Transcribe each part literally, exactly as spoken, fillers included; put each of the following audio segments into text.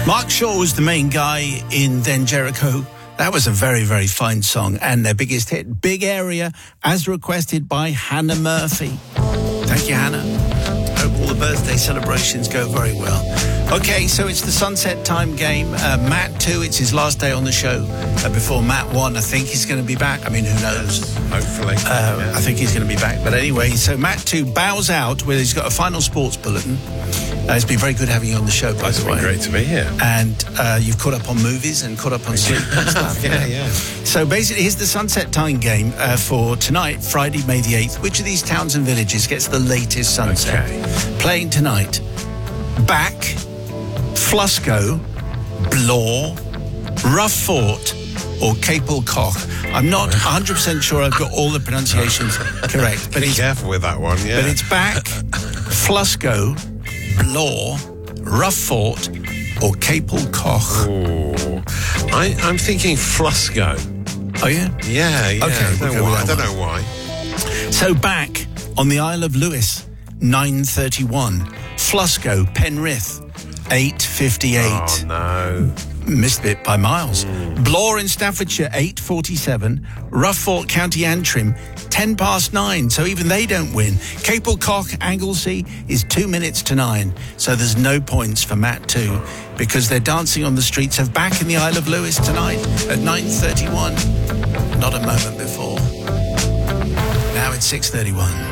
Mark Shaw was the main guy in Then Jericho. That was a very, very fine song. And their biggest hit, Big Area, as requested by Hannah Murphy. Thank you, Hannah. Hope all the birthday celebrations go very well. Okay, so it's the sunset time game. Uh, Matt, too, it's his last day on the show. Uh, before Matt won, I think he's going to be back. I mean, who knows? Hopefully. Uh, yeah. I think he's going to be back. But anyway, so Matt, too, bows out where he's got a final sports bulletin. Uh, it's been very good having you on the show, by It's the been way. great to be here. And uh, you've caught up on movies and caught up on sleep and stuff. yeah, yeah. So basically, here's the sunset time game uh, for tonight, Friday, May the eighth. Which of these towns and villages gets the latest sunset? Okay. Playing tonight, Back, Flusco, Blore, Rough Fort, or Capel Coch. I'm not one hundred percent sure I've got all the pronunciations correct. But Be it's, careful with that one, yeah. but it's Back, Flusco, Blore, Rough Fort, or Capel Coch. Ooh. I, I'm thinking Flusco. Oh, yeah? Yeah, yeah. Okay, I we'll don't, go know why. with I that don't one. know why. So Back on the Isle of Lewis, nine thirty-one. Flusco, Penrith, eight fifty-eight. Oh, no. Missed it by miles. Mm. Blore in Staffordshire, eight forty-seven. Rough Fort, County Antrim, ten past nine. So even they don't win. Capel Coch, Anglesey is two minutes to nine. So there's no points for Matt too, because they're dancing on the streets of Back in the Isle of Lewis tonight at nine thirty-one. Not a moment before. Now it's six thirty-one.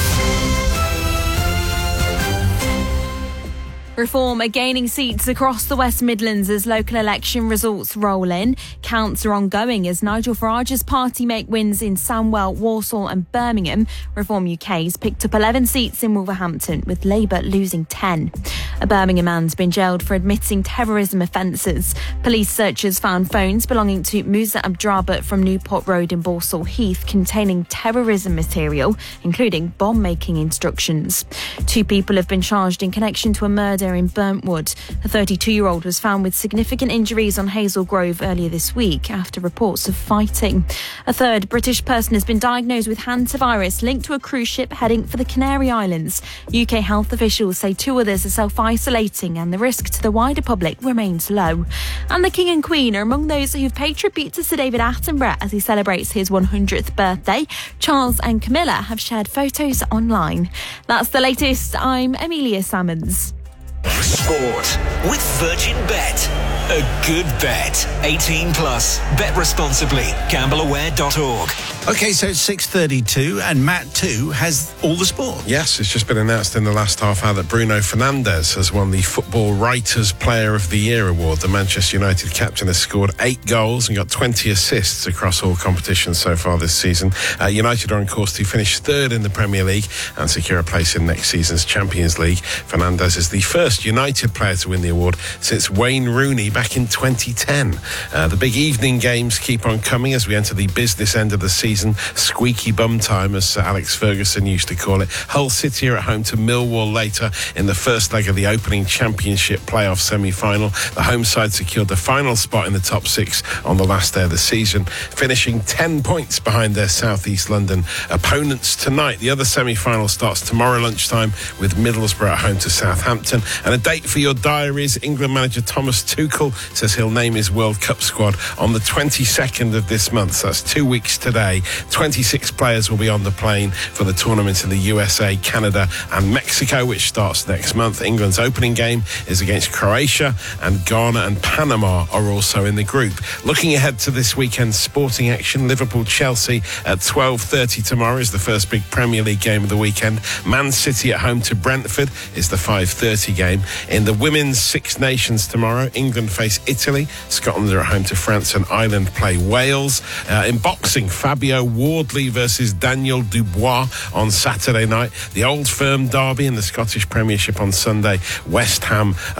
Reform are gaining seats across the West Midlands as local election results roll in. Counts are ongoing as Nigel Farage's party make wins in Sandwell, Walsall and Birmingham. Reform U K's picked up eleven seats in Wolverhampton, with Labour losing ten. A Birmingham man's been jailed for admitting terrorism offences. Police searchers found phones belonging to Musa Abdrabit from Newport Road in Balsall Heath containing terrorism material, including bomb-making instructions. Two people have been charged in connection to a murder in Burntwood. A thirty-two-year-old was found with significant injuries on Hazel Grove earlier this week after reports of fighting. A third British person has been diagnosed with hantavirus linked to a cruise ship heading for the Canary Islands. U K health officials say two others are self-isolating and the risk to the wider public remains low. And the King and Queen are among those who've paid tribute to Sir David Attenborough as he celebrates his one hundredth birthday. Charles and Camilla have shared photos online. That's the latest. I'm Amelia Salmons. Sport with Virgin Bet. A good bet. eighteen plus. Bet responsibly. gamble aware dot org. Okay, so it's six thirty-two and Matt too has all the sport. Yes, it's just been announced in the last half hour that Bruno Fernandes has won the Football Writers Player of the Year award. The Manchester United captain has scored eight goals and got twenty assists across all competitions so far this season. Uh, United are on course to finish third in the Premier League and secure a place in next season's Champions League. Fernandes is the first United player to win the award since Wayne Rooney back in twenty ten. Uh, the big evening games keep on coming as we enter the business end of the season. Squeaky bum time, as Sir Alex Ferguson used to call it. Hull City are at home to Millwall later in the first leg of the opening Championship playoff semi-final. The home side secured the final spot in the top six on the last day of the season, finishing ten points behind their South East London opponents tonight. The other semi-final starts tomorrow lunchtime with Middlesbrough at home to Southampton. And a date for your diaries: England manager Thomas Tuchel says he'll name his World Cup squad on the twenty-second of this month. So that's two weeks today. twenty-six players will be on the plane for the tournament in the U S A, Canada and Mexico, which starts next month. England's opening game is against Croatia, and Ghana and Panama are also in the group. Looking ahead to this weekend's sporting action, Liverpool-Chelsea at twelve thirty tomorrow is the first big Premier League game of the weekend. Man City at home to Brentford is the five thirty game. In the Women's Six Nations tomorrow, England face Italy, Scotland are at home to France, and Ireland play Wales. Uh, in boxing, Fabio Wardley versus Daniel Dubois on Saturday night. The Old Firm derby in the Scottish Premiership on Sunday. West Ham